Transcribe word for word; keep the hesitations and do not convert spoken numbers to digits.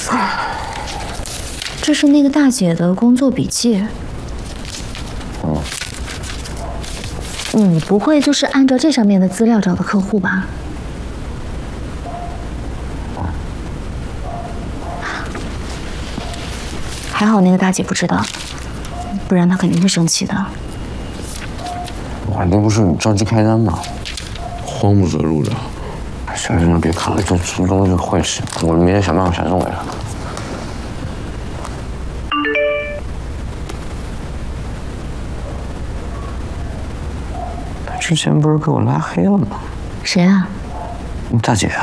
这是那个大姐的工作笔记。 嗯。 你不会就是按照这上面的资料找的客户吧？还好那个大姐不知道，不然她肯定会生气的。 我这不是你着急开单吗？ 慌不择路的。 行了行了，别看了，这这东西会是，我明天想办法闪送给他。他之前不是给我拉黑了吗？ 谁啊？ 大姐啊。